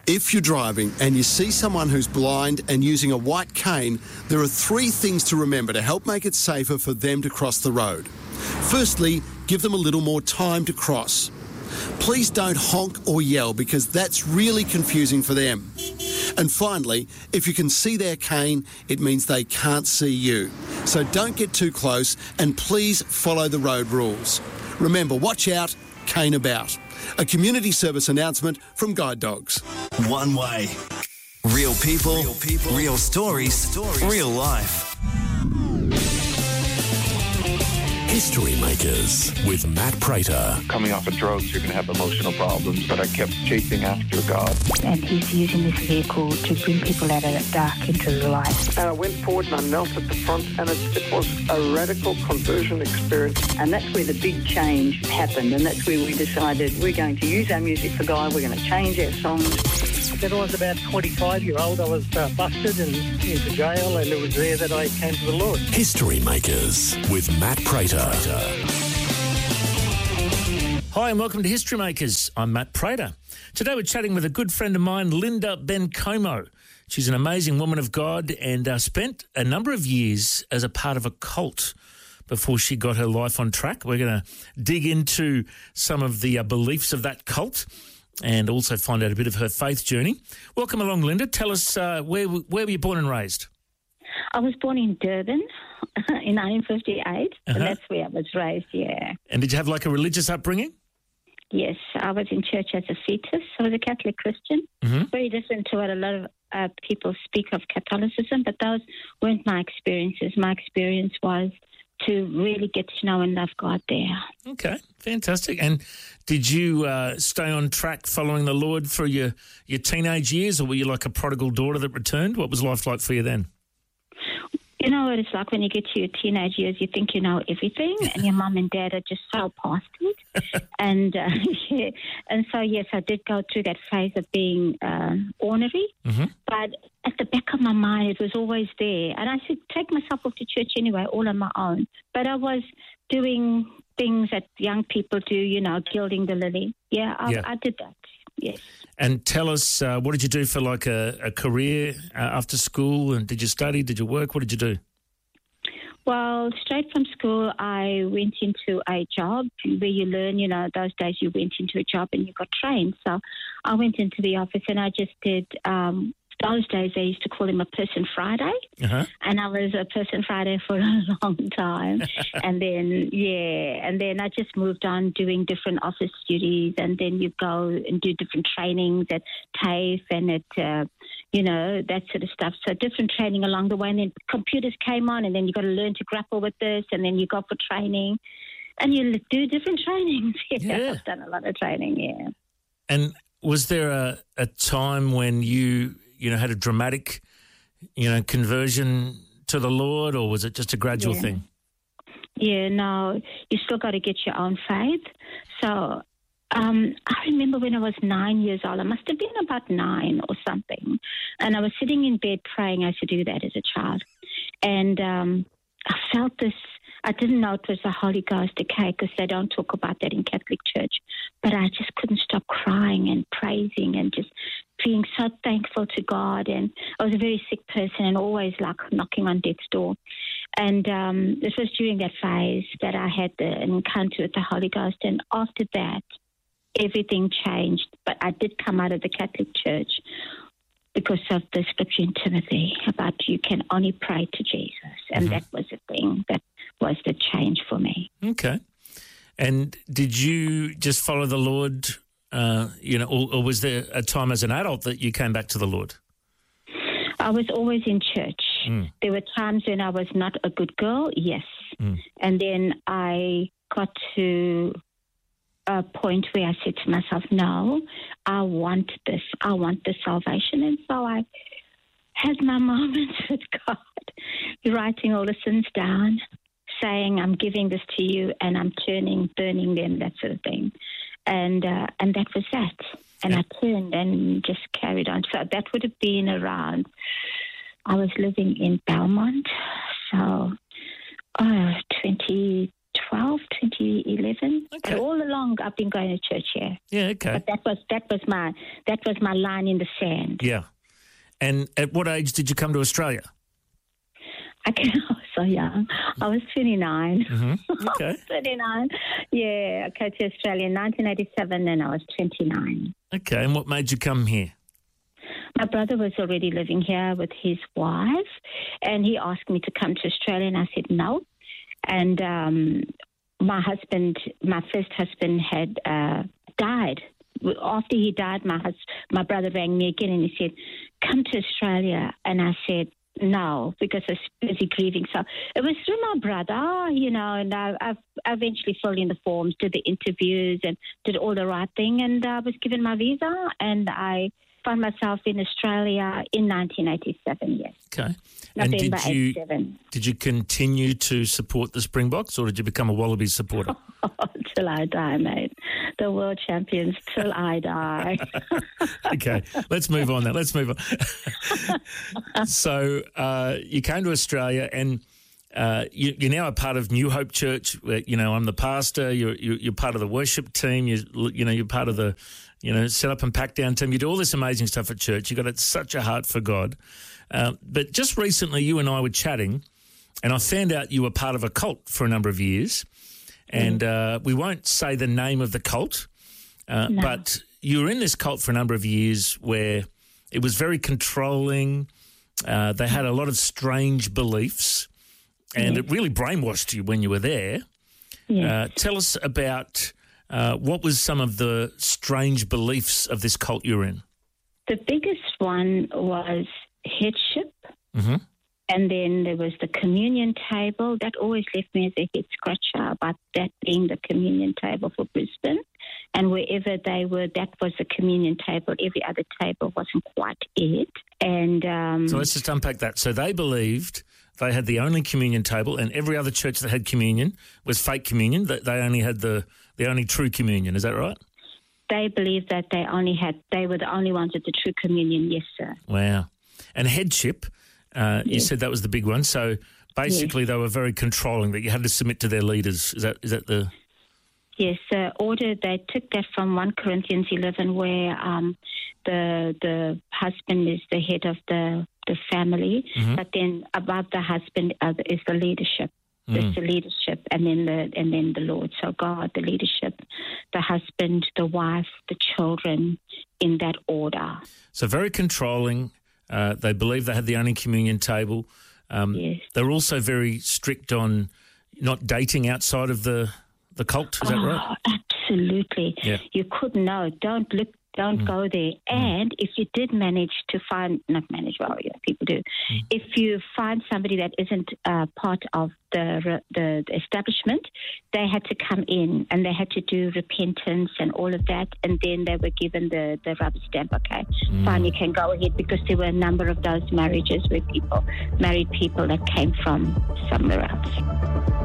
If you're driving and you see someone who's blind and using a white cane, there are 3 things to remember to help make it safer for them to cross the road. Firstly, give them a little more time to cross. Please don't honk or yell because that's really confusing for them. And finally, if you can see their cane, it means they can't see you. So don't get too close and please follow the road rules. Remember, watch out, cane about. A community service announcement from Guide Dogs. One Way. Real people, real stories, real life. History Makers with Matt Prater. Coming off of drugs, you're going to have emotional problems, but I kept chasing after God. And he's using this vehicle to bring people out of the dark into the light. And I went forward and I knelt at the front, and it was a radical conversion experience. And that's where the big change happened, and that's where we decided we're going to use our music for God, we're going to change our songs. When I was about 25-year-old, I was busted and into jail, and it was there that I came to the Lord. History Makers with Matt Prater. Hi and welcome to History Makers. I'm Matt Prater. Today we're chatting with a good friend of mine, Linda Bencomo. She's an amazing woman of God and spent a number of years as a part of a cult before she got her life on track. We're going to dig into some of the beliefs of that cult and also find out a bit of her faith journey. Welcome along, Linda. Tell us, where were you born and raised? I was born in Durban in 1958, and that's where I was raised, yeah. And did you have like a religious upbringing? Yes, I was in church as a fetus. I was a Catholic Christian, very different to what a lot of people speak of Catholicism, but those weren't my experiences. My experience was to really get to know and love God there. Okay, fantastic. And did you stay on track following the Lord for your teenage years, or were you like a prodigal daughter that returned? What was life like for you then? You know what it's like when you get to your teenage years, you think you know everything, and your mum and dad are just so past it. And and so, yes, I did go through that phase of being ornery, but at the back of my mind, it was always there. And I should take myself off to church anyway, all on my own. But I was doing things that young people do, you know, gilding the lily. I did that. Yes. And tell us, what did you do for like a career after school? And did you study? Did you work? What did you do? Well, straight from school, I went into a job where you learn, you know, those days you went into a job and you got trained. So I went into the office and I just did, those days they used to call him a person Friday. And I was a person Friday for a long time. and then I just moved on doing different office duties, and then you go and do different trainings at TAFE and at, you know, that sort of stuff. So different training along the way, and then computers came on, and then you got to learn to grapple with this, and then you go for training, and you do different trainings. I've done a lot of training, And was there a time when you had a dramatic, conversion to the Lord, or was it just a gradual thing? Yeah, no, you still got to get your own faith. So I remember when I was 9 years old, I must have been about 9 or something, and I was sitting in bed praying. I used to do that as a child. And I felt this. I didn't know it was the Holy Ghost, okay, because they don't talk about that in Catholic Church. But I just couldn't stop crying and praising and just being so thankful to God. And I was a very sick person and always like knocking on death's door. And this was during that phase that I had an encounter with the Holy Ghost. And after that, everything changed. But I did come out of the Catholic Church because of the scripture in Timothy about you can only pray to Jesus. And that was the thing that was the change for me. Okay. And did you just follow the Lord, or was there a time as an adult that you came back to the Lord? I was always in church. There were times when I was not a good girl, yes. And then I got to a point where I said to myself, no, I want this. I want the salvation. And so I had my moments with God, writing all the sins down, saying, I'm giving this to you, and I'm burning them, that sort of thing. And that was that. And I turned and just carried on. So that would have been around, I was living in Belmont, so 2012, 2011. Okay. But all along, I've been going to church here. Yeah, okay. But that was my line in the sand. Yeah. And at what age did you come to Australia? I was so young. I was 29. Mm-hmm. Okay. I was 29. Yeah, I came to Australia in 1987 and I was 29. Okay, and what made you come here? My brother was already living here with his wife, and he asked me to come to Australia, and I said no. And my first husband had died. After he died, my brother rang me again, and he said, come to Australia. And I said, no, because I was busy grieving. So it was through my brother, and I eventually filled in the forms, did the interviews, and did all the right thing, and I was given my visa, and I found myself in Australia in 1987, yes. Okay. November and 87. Did you continue to support the Springboks, or did you become a Wallabies supporter? Till I die, mate. The world champions, till I die. Okay, let's move on now. Let's move on. So you came to Australia, and you're now a part of New Hope Church. Where, I'm the pastor. You're part of the worship team. You're part of the set up and pack down team. You do all this amazing stuff at church. You've got such a heart for God. But just recently, you and I were chatting, and I found out you were part of a cult for a number of years. And we won't say the name of the cult, but you were in this cult for a number of years where it was very controlling. They had a lot of strange beliefs, and it really brainwashed you when you were there. Yes. Tell us about what was some of the strange beliefs of this cult you were in? The biggest one was headship. Mm-hmm. And then there was the communion table. That always left me as a head scratcher about that being the communion table for Brisbane. And wherever they were, that was the communion table. Every other table wasn't quite it. And so let's just unpack that. So they believed they had the only communion table, and every other church that had communion was fake communion. That they only had the only true communion. Is that right? They believed that they were the only ones with the true communion. Yes, sir. Wow. And headship. You said that was the big one. So basically they were very controlling, that you had to submit to their leaders. Is that the... Yes, order, they took that from 1 Corinthians 11 where the husband is the head of the family, but then above the husband is the leadership. It's the leadership and then the Lord. So God, the leadership, the husband, the wife, the children, in that order. So very controlling. They believed they had the only communion table. Yes. They were also very strict on not dating outside of the cult. Is that right? Absolutely. Yeah. You couldn't know. Don't go there. And if you did manage to people do. If you find somebody that isn't part of the establishment, they had to come in and they had to do repentance and all of that, and then they were given the rubber stamp. Okay, fine, you can go ahead, because there were a number of those marriages where people married people that came from somewhere else.